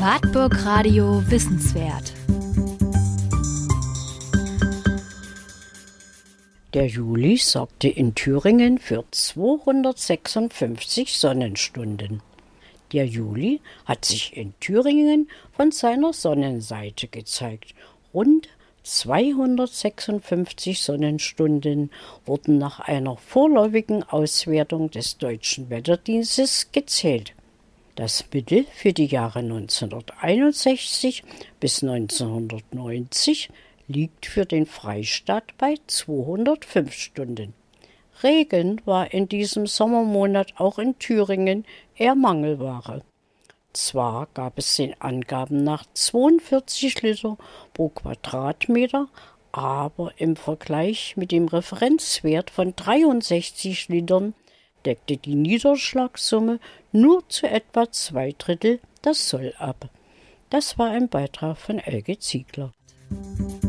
Wartburg Radio Wissenswert. Der Juli sorgte in Thüringen für 256 Sonnenstunden. Der Juli hat sich in Thüringen von seiner Sonnenseite gezeigt. Rund 256 Sonnenstunden wurden nach einer vorläufigen Auswertung des Deutschen Wetterdienstes gezählt. Das Mittel für die Jahre 1961 bis 1990 liegt für den Freistaat bei 205 Stunden. Regen war in diesem Sommermonat auch in Thüringen eher Mangelware. Zwar gab es den Angaben nach 42 Liter pro Quadratmeter, aber im Vergleich mit dem Referenzwert von 63 Litern deckte die Niederschlagssumme nur zu etwa 2/3 das Soll ab. Das war ein Beitrag von Elke Ziegler.